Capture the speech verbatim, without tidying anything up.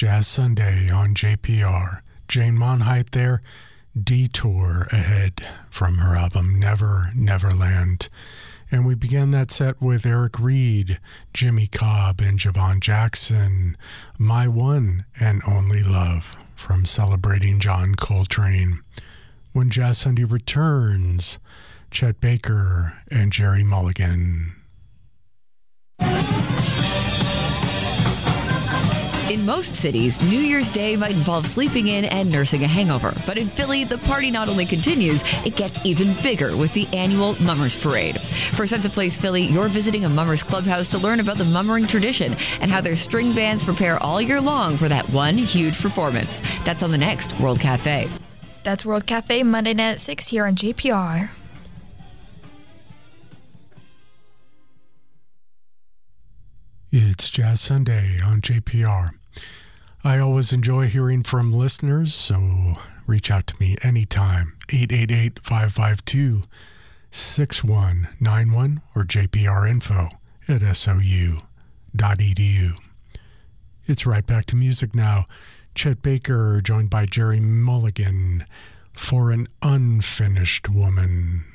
Jazz Sunday on J P R. Jane Monheit there, Detour ahead from her album Never Neverland. And we began that set with Eric Reed, Jimmy Cobb, and Javon Jackson, My One and Only Love from Celebrating John Coltrane. When Jazz Sunday returns, Chet Baker and Jerry Mulligan. In most cities, New Year's Day might involve sleeping in and nursing a hangover. But in Philly, the party not only continues, it gets even bigger with the annual Mummers Parade. For Sense of Place Philly, you're visiting a Mummers Clubhouse to learn about the mummering tradition and how their string bands prepare all year long for that one huge performance. That's on the next World Cafe. That's World Cafe, Monday night at six here on J P R. It's Jazz Sunday on J P R. I always enjoy hearing from listeners, so reach out to me anytime. eight eight eight, five five two, six one nine one or j p r info at s o u dot e d u. It's right back to music now. Chet Baker joined by Jerry Mulligan for An Unfinished Woman.